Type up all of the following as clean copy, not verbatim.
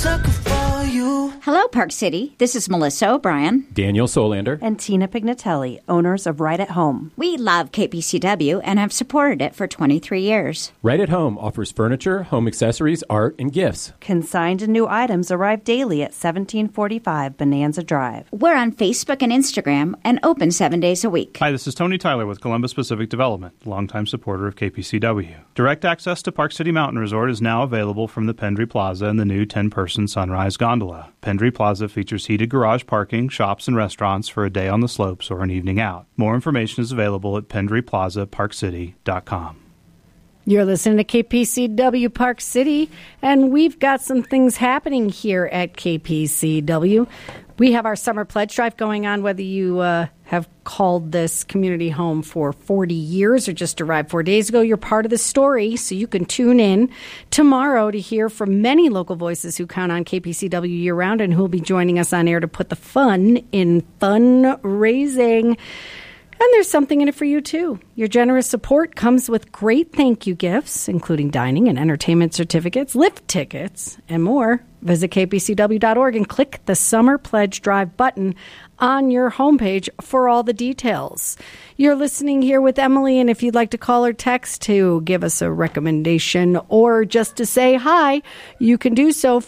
sucker for you. Hello, Park City. This is Melissa O'Brien. Daniel Solander. And Tina Pignatelli, owners of Right at Home. We love KPCW and have supported it for 23 years. Right at Home offers furniture, home accessories, art, and gifts. Consigned and new items arrive daily at 1745 Bonanza Drive. We're on Facebook and Instagram and open 7 days a week. Hi, this is Tony Tyler with Columbus Pacific Development, longtime supporter of KPCW. Direct access to Park City Mountain Resort is now available from the Pendry Plaza and the new 10-person Sunrise Gondola. Pendry Plaza features heated garage parking, shops, and restaurants for a day on the slopes or an evening out. More information is available at pendryplazaparkcity.com. You're listening to KPCW Park City, and we've got some things happening here at KPCW. We have our summer pledge drive going on, whether you have called this community home for 40 years or just arrived 4 days ago. You're part of the story, so you can tune in tomorrow to hear from many local voices who count on KPCW year-round and who will be joining us on air to put the fun in fundraising. And there's something in it for you, too. Your generous support comes with great thank you gifts, including dining and entertainment certificates, lift tickets, and more. Visit kpcw.org and click the Summer Pledge Drive button on your homepage for all the details. You're listening here with Emily, and if you'd like to call or text to give us a recommendation or just to say hi, you can do so,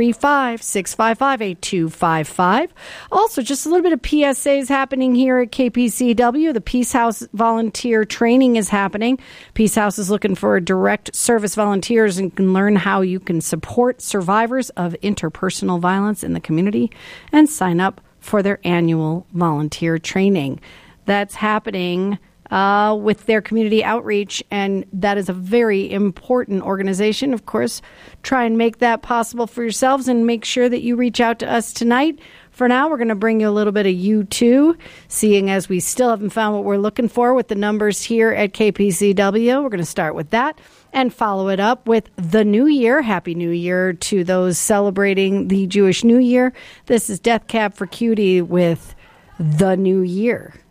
435-655-8255. Also, just a little bit of PSAs happening here at KPCW. The Peace House volunteer training is happening. Peace House is looking for direct service volunteers and can learn how you can support survivors of interpersonal violence in the community and sign up for their annual volunteer training. That's happening with their community outreach, and that is a very important organization. Of course, try and make that possible for yourselves and make sure that you reach out to us tonight. For now, we're going to bring you a little bit of U2, seeing as we still haven't found what we're looking for with the numbers here at KPCW. We're going to start with that and follow it up with the New Year. Happy New Year to those celebrating the Jewish New Year. This is Death Cab for Cutie with The New Year.